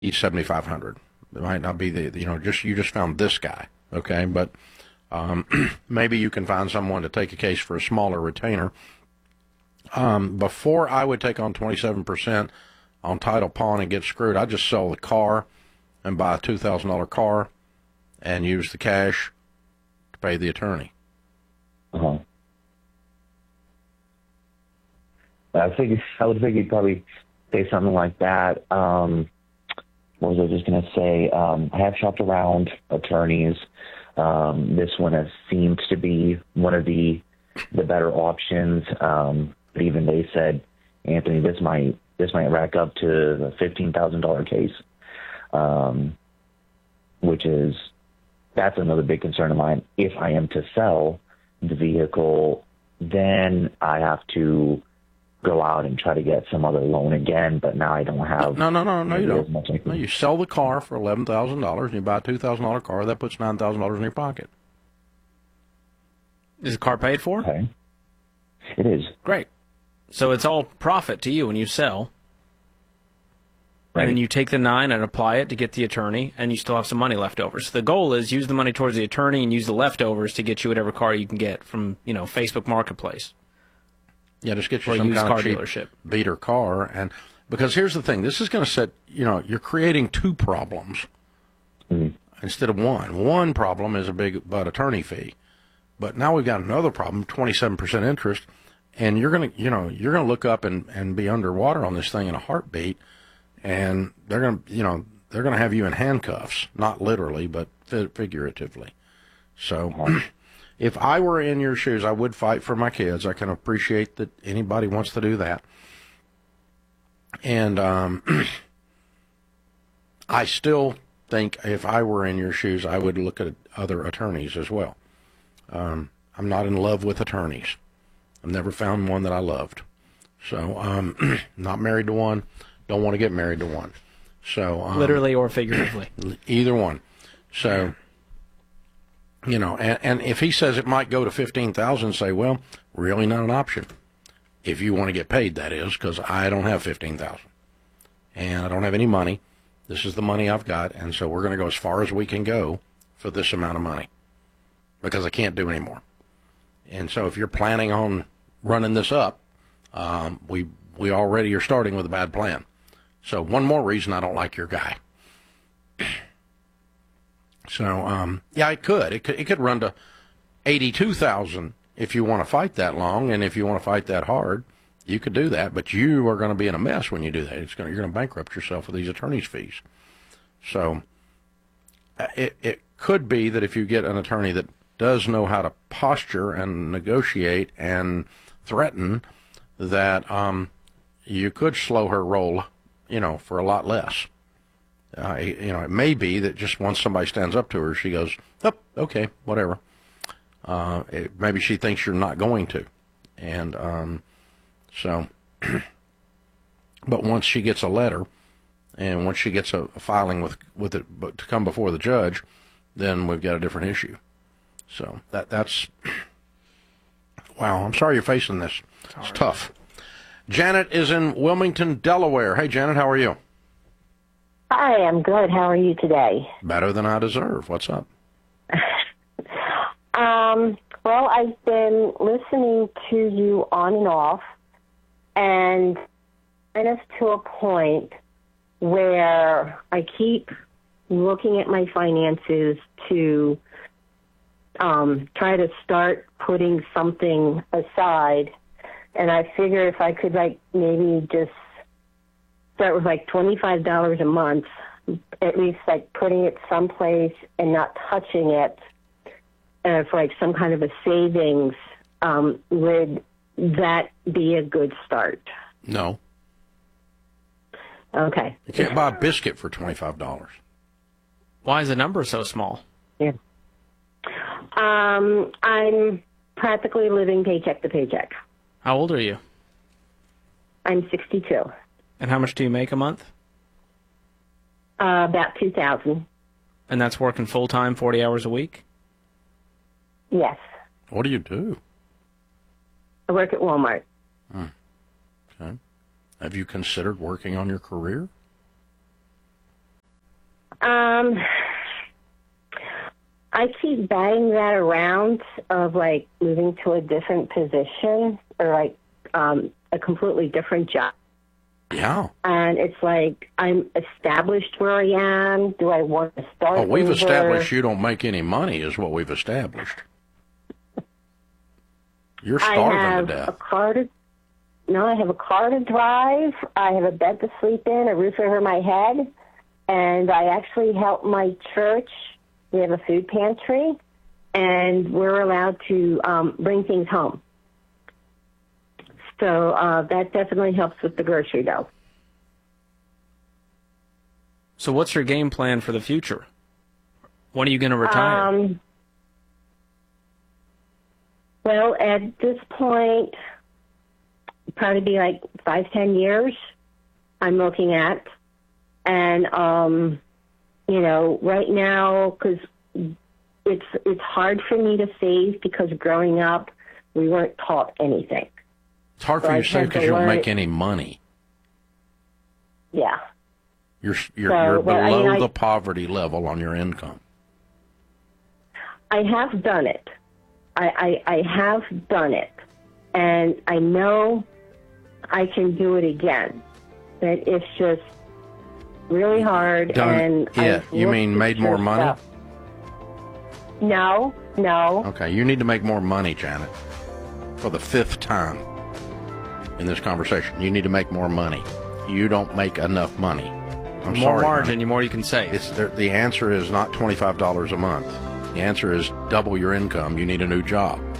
He's 7,500. It might not be you just found this guy, okay? But maybe you can find someone to take a case for a smaller retainer. Before I would take on 27% on title pawn and get screwed, I'd just sell the car and buy a $2,000 car and use the cash to pay the attorney. Uh-huh. I would figure you'd probably say something like that. What was I just going to say? I have shopped around attorneys. This one seems to be one of the better options. But even they said, Anthony, this might rack up to the $15,000 case, that's another big concern of mine. If I am to sell the vehicle, then I have to go out and try to get some other loan again, but now I don't have... No, you don't. No, you sell the car for $11,000 and you buy a $2,000 car. That puts $9,000 in your pocket. Is the car paid for? Okay. It is. Great. So it's all profit to you when you sell. Right. And then you take the 9 and apply it to get the attorney, and you still have some money left over. So the goal is use the money towards the attorney and use the leftovers to get you whatever car you can get from, Facebook Marketplace. Yeah, just get you some kind of cheap dealership beater car. And because here's the thing, this is going to set, you're creating two problems instead of one. One problem is a big butt attorney fee. But now we've got another problem, 27% interest, and you're going to look up and be underwater on this thing in a heartbeat, and they're going to have you in handcuffs, not literally, but figuratively. So if I were in your shoes, I would fight for my kids. I can appreciate that anybody wants to do that. And I still think if I were in your shoes, I would look at other attorneys as well. I'm not in love with attorneys. I've never found one that I loved. So not married to one, don't want to get married to one. So literally or figuratively. Either one. So, and if he says it might go to $15,000, say, well, really not an option. If you want to get paid, that is, because I don't have $15,000. And I don't have any money. This is the money I've got, and so we're going to go as far as we can go for this amount of money because I can't do anymore. And so if you're planning on running this up, we already are starting with a bad plan. So one more reason I don't like your guy. So, yeah, it could run to $82,000 if you want to fight that long, and if you want to fight that hard, you could do that. But you are going to be in a mess when you do that. You're going to bankrupt yourself with these attorney's fees. So, it could be that if you get an attorney that does know how to posture and negotiate and threaten, that you could slow her roll, for a lot less. It may be that just once somebody stands up to her, she goes, oh, okay, whatever. Maybe she thinks you're not going to. And so, but once she gets a letter and once she gets a filing with it but to come before the judge, then we've got a different issue. So that's, wow, I'm sorry you're facing this. It's tough. Janet is in Wilmington, Delaware. Hey, Janet, how are you? Hi, I'm good. How are you today? Better than I deserve. What's up? Well, I've been listening to you on and off, and kind of to a point where I keep looking at my finances to try to start putting something aside. And I figure if I could, maybe just start with, $25 a month, at least, putting it someplace and not touching it for, some kind of a savings, would that be a good start? No. Okay. You can't buy a biscuit for $25. Why is the number so small? Yeah. I'm practically living paycheck to paycheck. How old are you? I'm 62. And how much do you make a month? About $2,000. And that's working full-time, 40 hours a week? Yes. What do you do? I work at Walmart. Okay. Have you considered working on your career? I keep batting that around of like moving to a different position or like a completely different job. Yeah. And it's like I'm established where I am. Do I want to start? Oh, we've over? established you don't make any money is what we've established. You're starving to death. I have a car to drive. I have a bed to sleep in, a roof over my head, and I actually help my church. We have a food pantry, and we're allowed to bring things home. So that definitely helps with the grocery bill. So what's your game plan for the future? When are you going to retire? Well, at this point, probably be like 5-10 years I'm looking at. And, right now, because it's hard for me to save because growing up, we weren't taught anything. It's hard for you to say because you don't make any money. Yeah. You're below the poverty level on your income. I have done it. I have done it. And I know I can do it again. But it's just really hard. You mean made more money? Stuff. No. Okay, you need to make more money, Janet. For the 5th time in this conversation, you need to make more money. You don't make enough money. I'm sorry. More margin, the more you can save. The answer is not $25 a month. The answer is double your income. You need a new job.